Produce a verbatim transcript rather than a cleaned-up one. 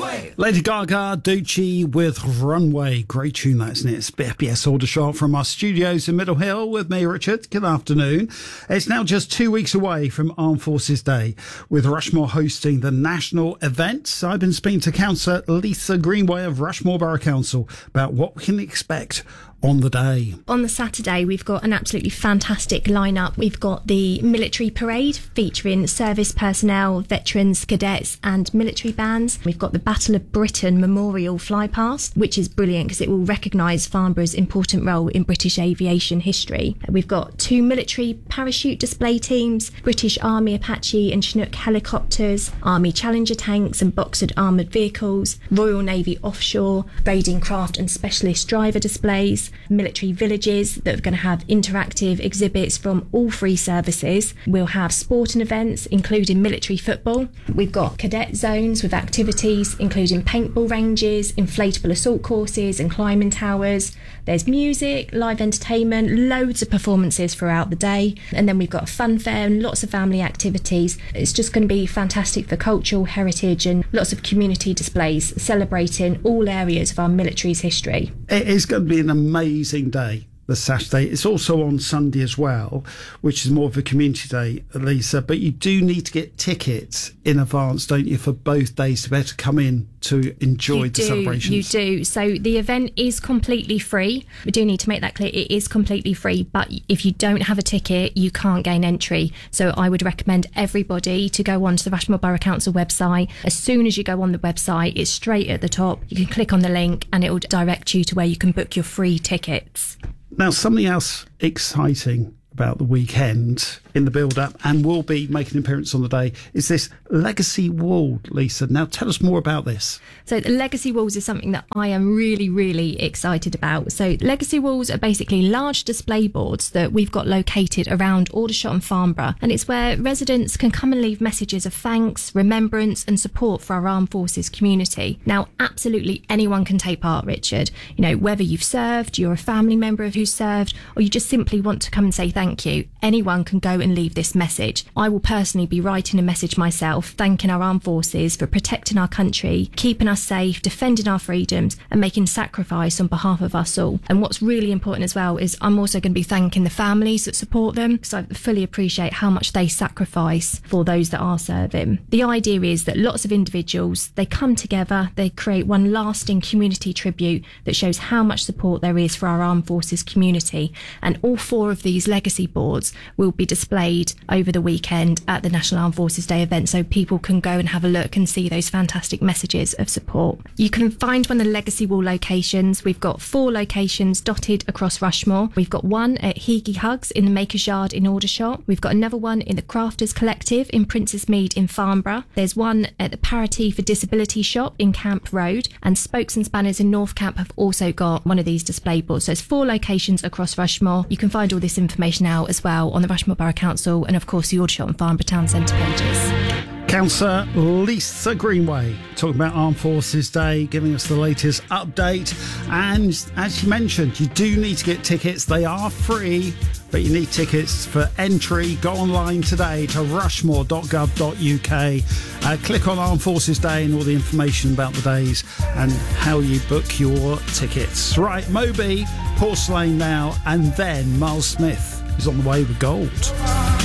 Runway. Lady Gaga, Doechii with Runway. Great tune, that, isn't it? It's B F B S Aldershot from our studios in Middle Hill with me, Richard. Good afternoon. It's now just two weeks away from Armed Forces Day, with Rushmore hosting the national event. I've been speaking to Councillor Lisa Greenway of Rushmore Borough Council about what we can expect on the day. On the Saturday, we've got an absolutely fantastic lineup. We've got the military parade featuring service personnel, veterans, cadets and military bands. We've got the Battle of Britain Memorial Flypast, which is brilliant because it will recognise Farnborough's important role in British aviation history. We've got two military parachute display teams, British Army Apache and Chinook helicopters, Army Challenger tanks and Boxer armoured vehicles, Royal Navy offshore, raiding craft and specialist driver displays, military villages that are going to have interactive exhibits from all three services. We'll have sporting events including military football. We've got cadet zones with activities including paintball ranges, inflatable assault courses and climbing towers. There's music, live entertainment, loads of performances throughout the day, and then we've got a fun fair and lots of family activities. It's just going to be fantastic for cultural heritage and lots of community displays celebrating all areas of our military's history. It is going to be an amazing day, the Saturday. It's also on Sunday as well, which is more of a community day, Lisa, but you do need to get tickets in advance, don't you, for both days to be able to come in to enjoy you the do, celebrations. You do. So the event is completely free. We do need to make that clear. It is completely free, but if you don't have a ticket, you can't gain entry. So I would recommend everybody to go onto the Rushmore Borough Council website. As soon as you go on the website, it's straight at the top. You can click on the link and it will direct you to where you can book your free tickets. Now, something else exciting about the weekend in the build-up, and will be making an appearance on the day, is this Legacy Wall, Lisa. Now, tell us more about this. So the Legacy Walls is something that I am really, really excited about. So Legacy Walls are basically large display boards that we've got located around Aldershot and Farnborough, and it's where residents can come and leave messages of thanks, remembrance and support for our armed forces community. Now, absolutely anyone can take part, Richard. You know, whether you've served, you're a family member of who's served, or you just simply want to come and say thank you, anyone can go and leave this message. I will personally be writing a message myself, thanking our armed forces for protecting our country, keeping us safe, defending our freedoms and making sacrifice on behalf of us all. And what's really important as well is I'm also going to be thanking the families that support them, because I fully appreciate how much they sacrifice for those that are serving. The idea is that lots of individuals, they come together, they create one lasting community tribute that shows how much support there is for our armed forces community, and all four of these legacy boards will be displayed over the weekend at the National Armed Forces Day event, so people can go and have a look and see those fantastic messages of support. You can find one of the Legacy Wall locations. We've got four locations dotted across Rushmore. We've got one at Heagy Hugs in the Makers Yard in Aldershot. We've got another one in the Crafters Collective in Princes Mead in Farnborough. There's one at the Parity for Disability shop in Camp Road, and Spokes and Spanners in North Camp have also got one of these display boards. So it's four locations across Rushmore. You can find all this information out as well on the Rushmore Borough Council and of course the Aldershot and Farnborough Town Centre pages. Councillor Lisa Greenway talking about Armed Forces Day, giving us the latest update. And as you mentioned, you do need to get tickets. They are free, but you need tickets for entry. Go online today to rushmore dot gov dot U K. Uh, click on Armed Forces Day and all the information about the days and how you book your tickets. Right, Moby, Porcelain now, and then Miles Smith is on the way with Gold.